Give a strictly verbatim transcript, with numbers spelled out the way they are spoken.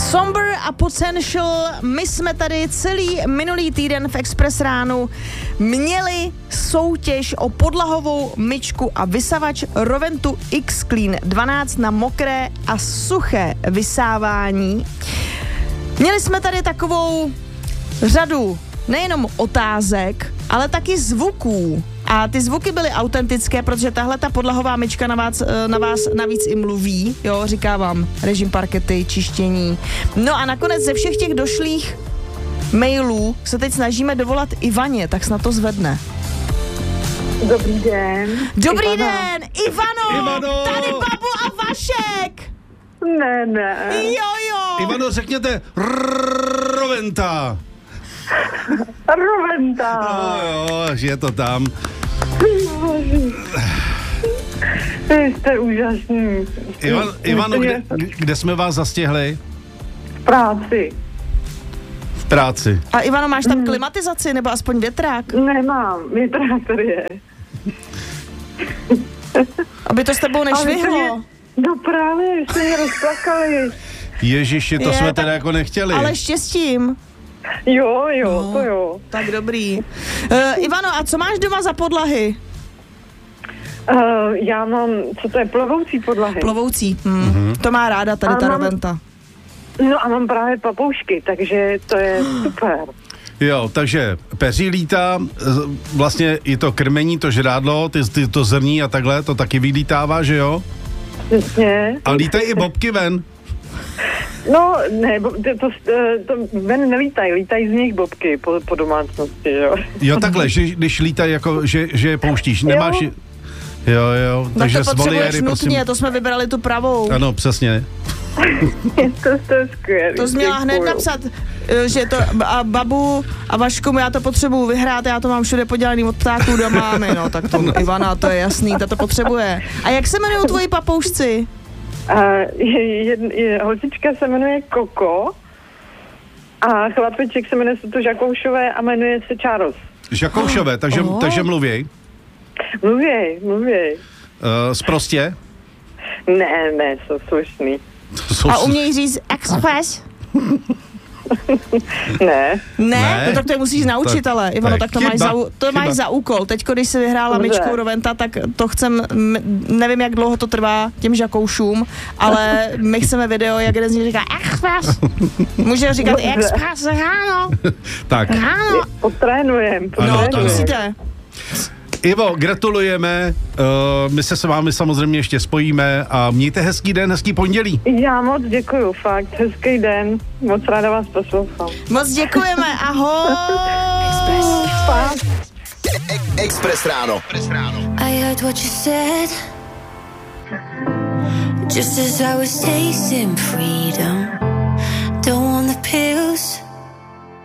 Somber a Potential, my jsme tady celý minulý týden v Express ránu měli soutěž o podlahovou myčku a vysavač Roventu X-Clean dvanáct na mokré a suché vysávání. Měli jsme tady takovou řadu nejenom otázek, ale taky zvuků. A ty zvuky byly autentické, protože tahle ta podlahová myčka na vás, na vás navíc i mluví, jo, říká vám režim parkety, čištění. No a nakonec ze všech těch došlých mailů se teď snažíme dovolat Ivaně, tak snad to zvedne. Dobrý den. Dobrý Ivano. den, Ivano, Ivano. Tady Babu a Vašek. Ne, ne. Jo, jo. Ivano, řekněte Roventa. Roventa. No jo, že je to tam. Vy jste úžasný. Ivan, Ivano, kde, kde jsme vás zastihli? V práci. V práci. A Ivano, máš tam klimatizaci nebo aspoň větrák? Nemám, větrák tady je. Aby to s tebou Ale jste mě- nešvihlo. No právě, jste mě rozplakali. Ježiši, to Je, jsme tak- teda jako nechtěli. Ale štěstím. Jo, jo, No. to jo. Tak dobrý. Uh, Ivano, a co máš doma za podlahy? Uh, já mám, co to je, plovoucí podlahy. Plovoucí. Hmm. Mm-hmm. To má ráda tady A ta mám- Roventa. No a mám právě papoušky, takže to je super. Jo, takže peří lítá, z- vlastně i to krmení, to žrádlo, ty, ty, to zrní a takhle, to taky vylítává, že jo? Přesně. A lítají i bobky ven. No, ne, bo- to, to, to ven nelítají, lítají z nich bobky po, po domácnosti, jo. Jo, takhle, že, když lítají, jako, že, že je pouštíš, nemáš... Jo. Jo, jo, takže Tak to s potřebuješ voliéry, nutně, prosím. to jsme vybrali tu pravou. Ano, přesně. to, to je skvělý. To jsi měla hned děkuju. napsat, eh, že to a Babu a Vašku, já to potřebuju vyhrát, já to mám všude podělaný od ptáků do mámy, no, tak to Ivana, to je jasný, ta to potřebuje. A jak se jmenují tvoji papoušci? A je, je, je, holčička se jmenuje Koko a chlapeček se jmenuje Suto Žakoušové a jmenuje se Charles. Žakoušové, takže, Oh. takže mluvěj. Mluvěj, mluvěj. Uh, sprostě. Ne, ne, jsou slušný. To jsou A s- umějí říct Express? Ne. Ne, Ne. no tak to je musíš naučit, Tak- ale Ivano, tak tak to máš chyba, za, u- to chyba. máš za úkol. Teďko, když jsi vyhrála Dobře. myčku Roventa, tak to chcem, m- nevím, jak dlouho to trvá těm žakoušům, ale my chceme video, jak jeden z nich říká Express. Může říkat Dobře. Express ráno, Tak, ráno. Potrénujem, Ano, No, to potrénujem. musíte. Ivo, gratulujeme. Uh, my se s vámi samozřejmě ještě spojíme a mějte hezký den, hezký pondělí. Já moc děkuju, fakt, hezký den, moc ráda vás poslouchám. Moc děkujeme, ahoj. Pa. Express ráno. I heard what you said. Just as I was tasting freedom. Don't want the pill.